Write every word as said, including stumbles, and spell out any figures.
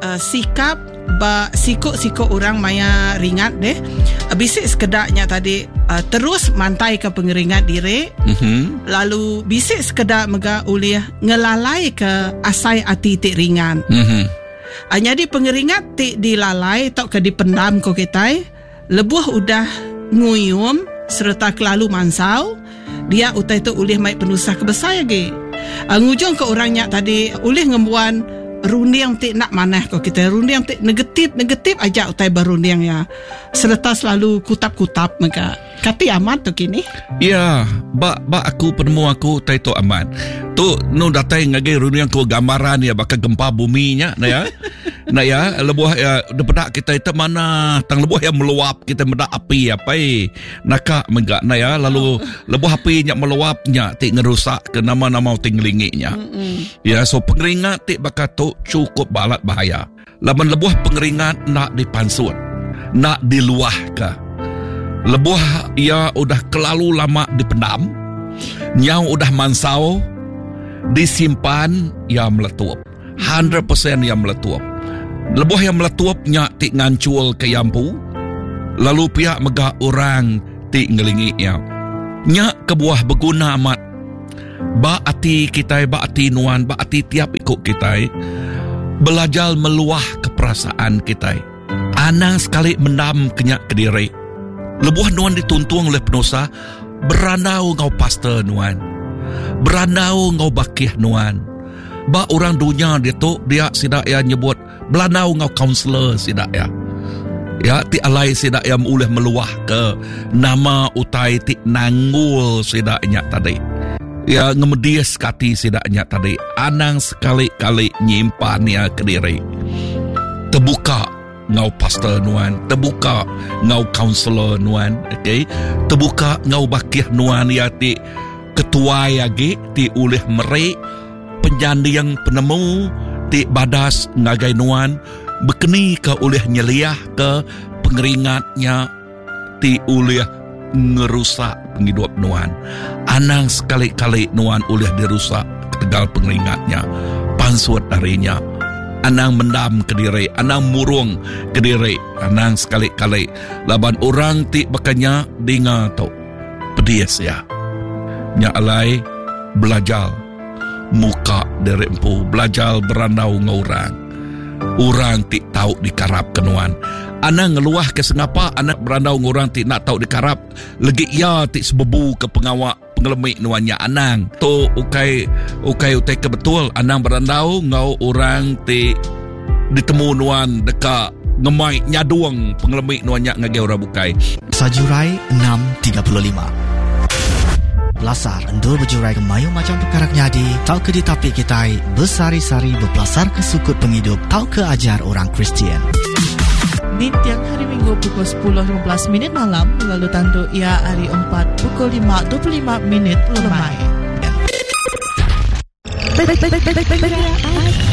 uh, sikap ba sikut-sikut orang maya ringat deh. Uh, bisik sekedaknya tadi uh, terus mantai ke pengeringat diri. Mm-hmm. Lalu bisik sekedar mega ulih ngelalai ke asai ati tik ringan. Mm-hmm. Uh, jadi pengeringat tik dilalai atau ke dipendam ko kita. Lebuh udah nguyum serta kelalu mansau. Dia utai tu ulih mai penusah kebesar lagi. Uh, ngujung ke orangnya tadi ulih ngembuan rundiang tik nak manah kau kita rundiang tik negatif negatif aja utai berundiang ya serta selalu kutap-kutap maka kati amat tu kini ya ba ba aku penemu aku utai tu amat tu nu datai ngage rundiang tu gambaran ya bakal gempa buminya na ya na ya lebuh ya depedak kita itu mana tang lebuh yang meluap kita medak api apa eh naka megak na ya lalu lebuh api nya meluapnya tik ngerusak ke nama-nama tinglinginya ya so pengeringat tik bakal tu cukup balat bahaya. Laban lebuh pengeringat nak dipansut, nak diluah ke. Lebuh ia udah kelalu lama dipendam, nyau udah mansau, disimpan ia meletup. one hundred percent ia meletup. Lebuh yang meletup nyak tik ngancul ke yampu, lalu pihak megah orang tik ngelingi ia. Nyak kebuah berguna amat. Ba ati kita, ba ati nuan, ba ati tiap ikut kita belajar meluah keperasaan kita. Anang sekali mendam kenyak ke diri. Lebuh nuan dituntung oleh penusa, beranau ngau pastor nuan, beranau ngau bakih nuan. Ba orang dunia dia tu dia sidak ya nyebut beranau ngau counselor sidak ya. Ya ti alai sidak yang boleh meluah ke nama utai ti nanggul sidaknya tadi. Ya ngemedias kati sidaknya tadi anang sekali-kali nyimpan ya ke diri. Terbuka ngau pastor nuan, terbuka ngau counselor nuan, okay? Terbuka ngau bakih nuan ya ti ketua ya ge ti ulih merik penjandiang penemu ti badas ngagai nuan bekeni ke ulih nyeliah ke pengeringatnya ti ulih ngerusak penghidup nuan. Anang sekali-kali nuan ulih dirusak ketegal pengeringatnya. Pansut darinya. Anang mendam ke diri, anang murung ke diri. Anang sekali-kali laban orang ti bakanya dengar tu pedias ya. Nya alai belajar muka dari empu, belajar berandau ngorang. Orang ti tahu dikarap kenuan. Anak ngeluah ke sengapa anak berandau ngorang ti nak tahu dikarap lagi ya ti sebebu ke pengawak pengelemik nuannya anang tu ukai ukai utai ke betul anang berandau ngau orang ti ditemu nuan dekat ngemai nyaduang pengelemik nuannya ngage orang bukai. Sajurai enam tiga puluh lima Belasar endur berjurai kemayu macam perkara nyadi tau ke ditapi kita bersari-sari berpelasar ke sukut penghidup tau ke ajar orang Kristian. Di tiang hari Minggu pukul sepuluh lima belas minit malam lalu tandu ia hari empat pukul lima dua puluh lima minit lemai.